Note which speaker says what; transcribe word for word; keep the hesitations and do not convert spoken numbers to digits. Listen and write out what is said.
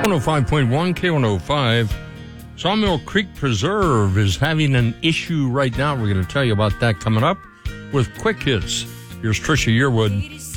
Speaker 1: one oh five point one, K one oh five. Sawmill Creek Preserve is having an issue right now. We're going to tell you about that coming up with Quick Hits. Here's Trisha Yearwood.